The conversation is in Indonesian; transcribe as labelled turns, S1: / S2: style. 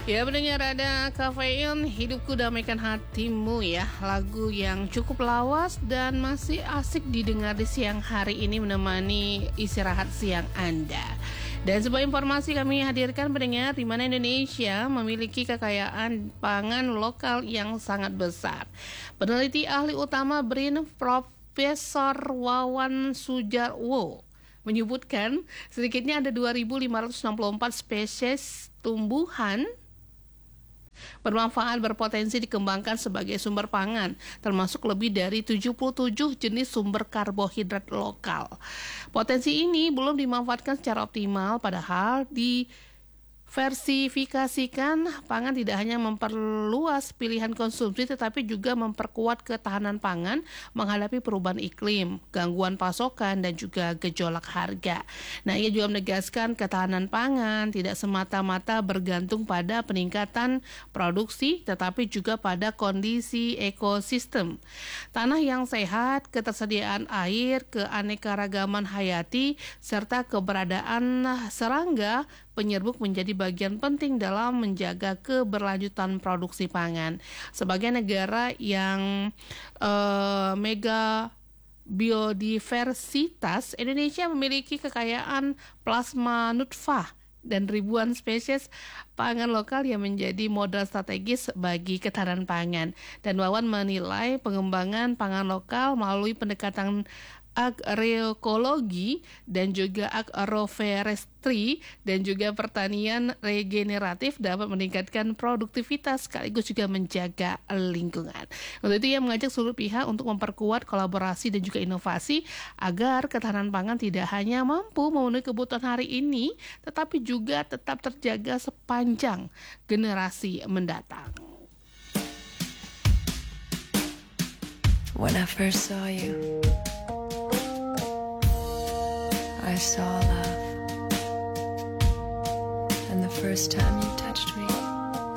S1: Ya, pendengar, ada Kafein, Hidupku Damaikan Hatimu ya. Lagu yang cukup lawas dan masih asik didengar di siang hari ini menemani istirahat siang Anda. Dan sebuah informasi kami hadirkan pendengar, di mana Indonesia memiliki kekayaan pangan lokal yang sangat besar. Peneliti ahli utama BRIN Profesor Wawan Sujarwo menyebutkan sedikitnya ada 2.564 spesies tumbuhan bermanfaat berpotensi dikembangkan sebagai sumber pangan, termasuk lebih dari 77 jenis sumber karbohidrat lokal. Potensi ini belum dimanfaatkan secara optimal, padahal diversifikasikan pangan tidak hanya memperluas pilihan konsumsi, tetapi juga memperkuat ketahanan pangan menghadapi perubahan iklim, gangguan pasokan, dan juga gejolak harga. Nah, ia juga menegaskan ketahanan pangan tidak semata-mata bergantung pada peningkatan produksi, tetapi juga pada kondisi ekosistem. Tanah yang sehat, ketersediaan air, keanekaragaman hayati, serta keberadaan serangga penyerbuk menjadi bagian penting dalam menjaga keberlanjutan produksi pangan. Sebagai negara yang mega biodiversitas, Indonesia memiliki kekayaan plasma nutfah dan ribuan spesies pangan lokal yang menjadi modal strategis bagi ketahanan pangan. Dan Wawan menilai pengembangan pangan lokal melalui pendekatan agroekologi dan juga agroforestry dan juga pertanian regeneratif dapat meningkatkan produktivitas sekaligus juga menjaga lingkungan. Untuk itu ia mengajak seluruh pihak untuk memperkuat kolaborasi dan juga inovasi agar ketahanan pangan tidak hanya mampu memenuhi kebutuhan hari ini, tetapi juga tetap terjaga sepanjang generasi mendatang.
S2: When I first saw you, I saw love, and the first time you touched me,